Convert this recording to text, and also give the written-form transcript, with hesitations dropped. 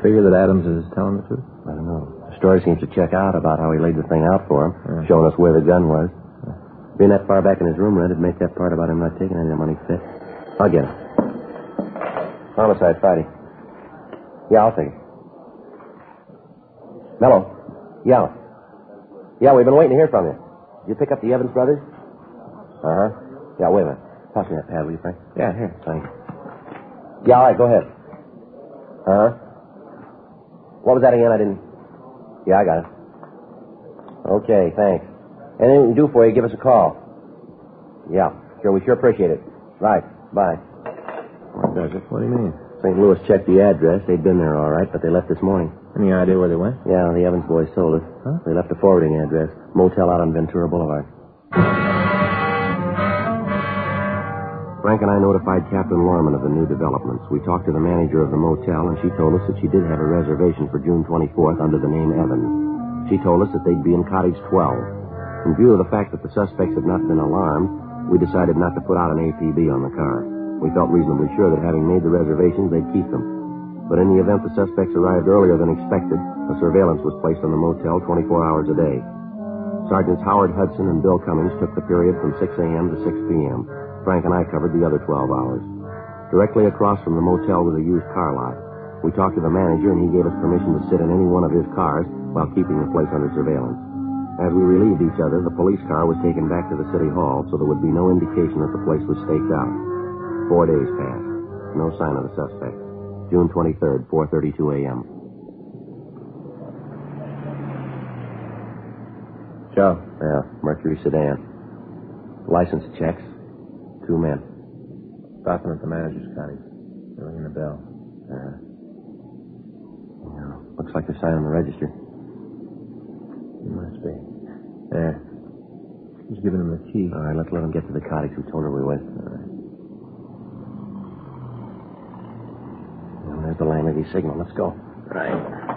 figure that Adams is telling the truth? I don't know. The story seems to check out about how he laid the thing out for him, showing us where the gun was. Being that far back in his room, it'd make that part about him not taking any of the money fit. I'll get it. Homicide, Friday. Yeah, I'll take it. Mello. Yeah. Yeah, we've been waiting to hear from you. Did you pick up the Evans brothers? Uh-huh. Yeah, wait a minute. Pass me that pad, will you, Frank? Yeah, here. Thanks. Yeah, all right, go ahead. Uh-huh. What was that again? I didn't... Yeah, I got it. Okay, thanks. Anything we can do for you, give us a call. Yeah, sure, we sure appreciate it. Right, bye. What does it? What do you mean? St. Louis checked the address. They'd been there all right, but they left this morning. Any idea where they went? Yeah, the Evans boys told us. Huh? They left a forwarding address. Motel out on Ventura Boulevard. Frank and I notified Captain Lorman of the new developments. We talked to the manager of the motel, and she told us that she did have a reservation for June 24th under the name Evans. She told us that they'd be in Cottage 12. In view of the fact that the suspects had not been alarmed, we decided not to put out an APB on the car. We felt reasonably sure that having made the reservations, they'd keep them. But in the event the suspects arrived earlier than expected, a surveillance was placed on the motel 24 hours a day. Sergeants Howard Hudson and Bill Cummings took the period from 6 a.m. to 6 p.m. Frank and I covered the other 12 hours. Directly across from the motel was a used car lot. We talked to the manager, and he gave us permission to sit in any one of his cars while keeping the place under surveillance. As we relieved each other, the police car was taken back to the city hall, so there would be no indication that the place was staked out. 4 days passed. No sign of the suspect. June 23rd, 4:32 a.m. Joe. Yeah, Mercury sedan. License checks. 2 men. Stopping at the manager's cottage. They're ringing the bell. Yeah, looks like they're signing the register. It must be. There. He's giving them the key. All right, let's let them get to the cottage. We told her we would. All right. And there's the landlady signal. Let's go. Right.